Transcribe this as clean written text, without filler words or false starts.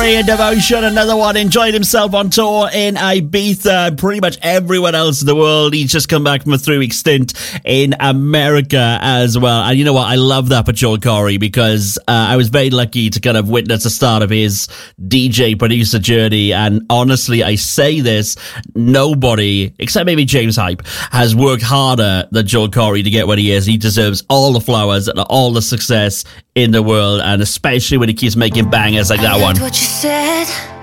Corey and Devotion, another one, enjoyed himself on tour in Ibiza, pretty much everywhere else in the world. He's just come back from a 3-week stint in America as well. And you know what? I love that for Joel Corey, because I was very lucky to kind of witness the start of his DJ producer journey. And honestly, I say this, nobody, except maybe James Hype, has worked harder than Joel Corey to get where he is. He deserves all the flowers and all the success in the world, and especially when he keeps making bangers like that one. What you said,